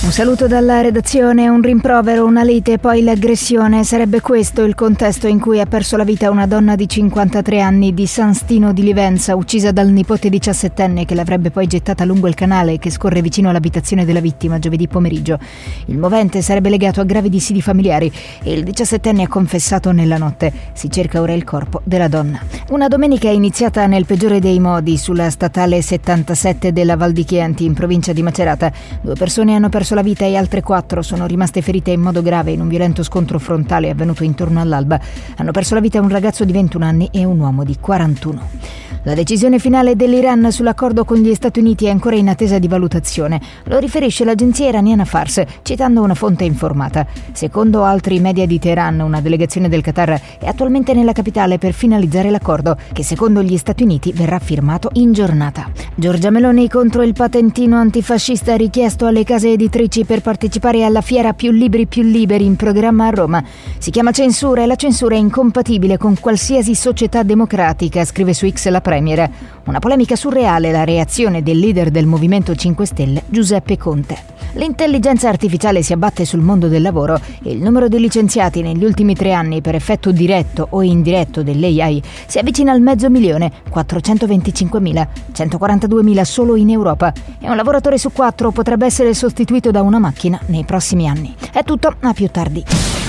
Un saluto dalla redazione, un rimprovero, una lite e poi l'aggressione. Sarebbe questo il contesto in cui ha perso la vita una donna di 53 anni di San Stino di Livenza, uccisa dal nipote 17enne che l'avrebbe poi gettata lungo il canale che scorre vicino all'abitazione della vittima giovedì pomeriggio. Il movente sarebbe legato a gravi dissidi familiari e il 17enne ha confessato nella notte. Si cerca ora il corpo della donna. Una domenica è iniziata nel peggiore dei modi sulla statale 77 della Val di Chianti in provincia di Macerata. 2 persone hanno perso la vita e altre 4 sono rimaste ferite in modo grave in un violento scontro frontale avvenuto intorno all'alba. Hanno perso la vita un ragazzo di 21 anni e un uomo di 41. La decisione finale dell'Iran sull'accordo con gli Stati Uniti è ancora in attesa di valutazione. Lo riferisce l'agenzia iraniana Fars, citando una fonte informata. Secondo altri media di Teheran, una delegazione del Qatar è attualmente nella capitale per finalizzare l'accordo, che secondo gli Stati Uniti verrà firmato in giornata. Giorgia Meloni contro il patentino antifascista richiesto alle case editrici per partecipare alla fiera Più Libri Più Liberi in programma a Roma. Si chiama censura e la censura è incompatibile con qualsiasi società democratica, scrive su X la Premier. Una polemica surreale la reazione del leader del Movimento 5 Stelle, Giuseppe Conte. L'intelligenza artificiale si abbatte sul mondo del lavoro e il numero di licenziati negli ultimi 3 anni per effetto diretto o indiretto dell'AI si avvicina al 500.000, 425.000, 142.000 solo in Europa, e un lavoratore su 4 potrebbe essere sostituito da una macchina nei prossimi anni. È tutto, a più tardi.